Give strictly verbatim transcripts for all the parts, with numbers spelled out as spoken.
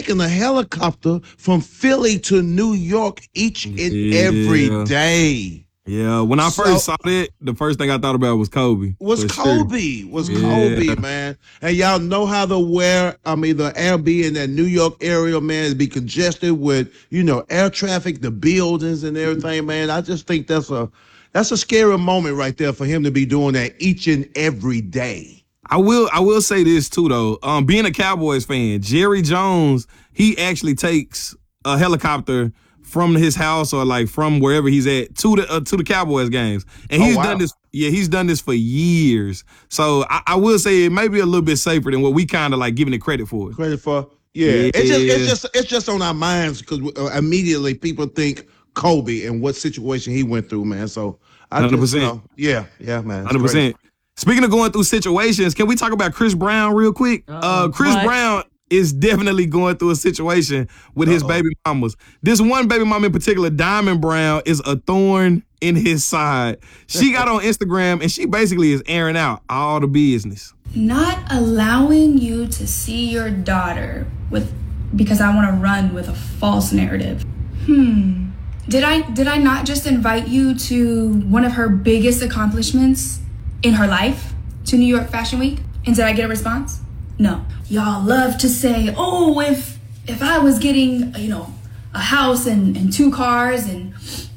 taking a helicopter from Philly to New York each and yeah. every day. Yeah, when I first so, saw it, the first thing I thought about was Kobe. Was Kobe. Sure. Was yeah. Kobe, man. And y'all know how the wear, I mean, the air be in that New York area, man, is be congested with, you know, air traffic, the buildings and everything, man. I just think that's a that's a scary moment right there for him to be doing that each and every day. I will I will say this, too, though. Um, being a Cowboys fan, Jerry Jones, he actually takes a helicopter from his house or like from wherever he's at to the uh, to the Cowboys games, and he's oh, wow. done this. Yeah, he's done this for years. So I, I will say it may be a little bit safer than what we kind of like giving it credit for. Credit for, yeah. yeah. It's just it's just it's just on our minds because uh, immediately people think Kobe and what situation he went through, man. So I hundred just, percent. You know, yeah, yeah, man. Hundred percent. Speaking of going through situations, can we talk about Chris Brown real quick? Uh, Chris what? Brown is definitely going through a situation with Uh-oh. his baby mamas. This one baby mama in particular, Diamond Brown, is a thorn in his side. She got on Instagram and she basically is airing out all the business. Not allowing you to see your daughter with because I want to run with a false narrative. Hmm. Did I did I not just invite you to one of her biggest accomplishments in her life, to New York Fashion Week? And did I get a response? No. Y'all love to say, oh, if if I was getting, you know, a house and, and two cars and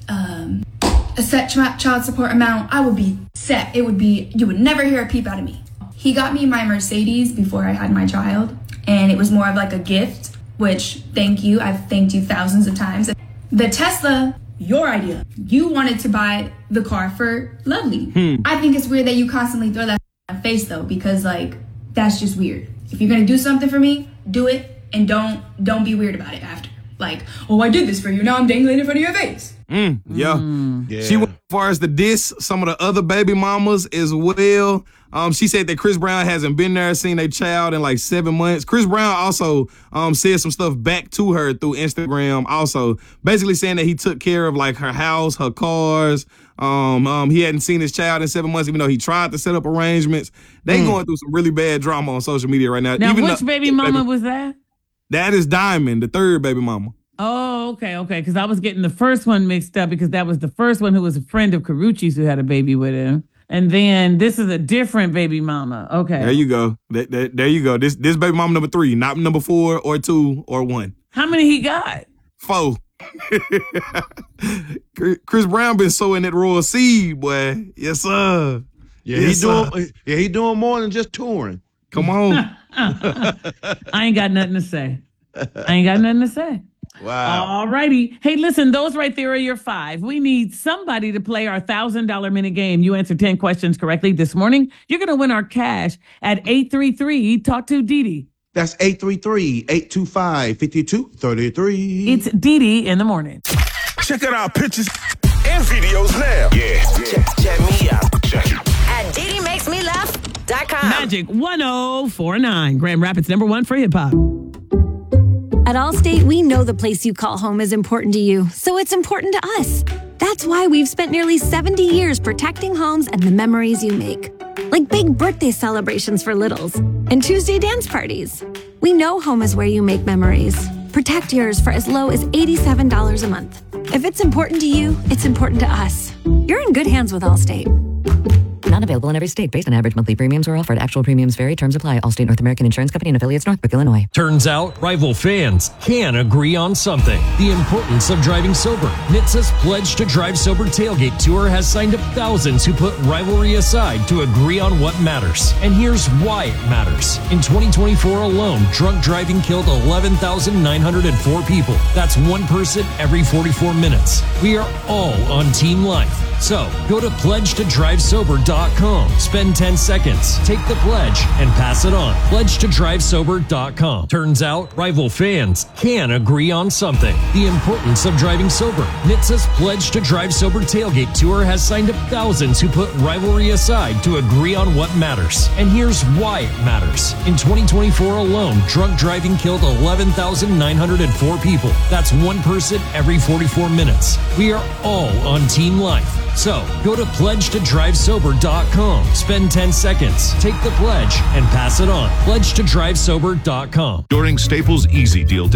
um, a set child support amount, I would be set. It would be, you would never hear a peep out of me. He got me my Mercedes before I had my child, and it was more of like a gift, which, thank you. I've thanked you thousands of times. The Tesla, your idea. You wanted to buy the car for Lovely. Hmm. I think it's weird that you constantly throw that in my face, though, because, like, that's just weird. If you're gonna do something for me, do it, and don't don't be weird about it after. Like, oh, I did this for you. Now I'm dangling in front of your face. Mm, yeah. Mm. yeah. She went as far as to diss some of the other baby mamas as well. Um, she said that Chris Brown hasn't been there, seen a child in like seven months. Chris Brown also um, said some stuff back to her through Instagram, also basically saying that he took care of like her house, her cars. Um, um, he hadn't seen his child in seven months, even though he tried to set up arrangements. They mm. going through some really bad drama on social media right now. Now, even which the, baby mama baby, was that? That is Diamond, the third baby mama. Oh, okay, okay. Because I was getting the first one mixed up because that was the first one who was a friend of Carucci's who had a baby with him. And then this is a different baby mama. Okay. There you go. That, that, there you go. This this baby mama number three, not number four or two or one. How many he got? Four. Chris Brown been sowing that royal seed, boy. Yes, sir. Yeah, yes, he doing. Sir. Yeah, he doing more than just touring. Come on. I ain't got nothing to say. I ain't got nothing to say. Wow. All righty. Hey, listen, those right there are your five. We need somebody to play our one thousand dollars minute game. You answered ten questions correctly this morning. You're going to win our cash at eight three three. Talk to Dee Dee. That's eight three three, eight two five, five two three three. It's Dee Dee in the morning. Check out our pictures and videos now. Yeah. yeah. Check, check me out. Check it. At Dee Dee Makes Me Laugh dot com. Magic one oh four nine. Grand Rapids number one for hip hop. At Allstate, we know the place you call home is important to you, so it's important to us. That's why we've spent nearly seventy years protecting homes and the memories you make. Like big birthday celebrations for littles and Tuesday dance parties. We know home is where you make memories. Protect yours for as low as eighty-seven dollars a month. If it's important to you, it's important to us. You're in good hands with Allstate. Not available in every state. Based on average monthly premiums or offered. Actual premiums vary. Terms apply. Allstate North American Insurance Company and affiliates, Northbrook, Illinois. Turns out rival fans can agree on something. The importance of driving sober. N H T S A's Pledge to Drive Sober Tailgate Tour has signed up thousands who put rivalry aside to agree on what matters. And here's why it matters. In twenty twenty-four alone, drunk driving killed eleven thousand nine hundred four people. That's one person every forty-four minutes. We are all on Team Life. So, go to pledge to drive sober dot com. Spend ten seconds, take the pledge, and pass it on. pledge to drive sober dot com. Turns out, rival fans can agree on something. The importance of driving sober. N H T S A's Pledge to Drive Sober Tailgate Tour has signed up thousands who put rivalry aside to agree on what matters. And here's why it matters. In twenty twenty-four alone, drunk driving killed eleven thousand nine hundred four people. That's one person every forty-four minutes. We are all on Team Life. So, go to pledge to drive sober dot com. Spend ten seconds, take the pledge, and pass it on. pledge to drive sober dot com. During Staples Easy Deal